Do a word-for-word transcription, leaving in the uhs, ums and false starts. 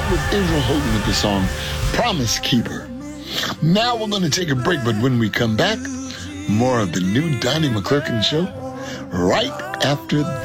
That was Israel Houghton with the song Promise Keeper. Now we're going to take a break, but when we come back, more of the new Donnie McClurkin Show right after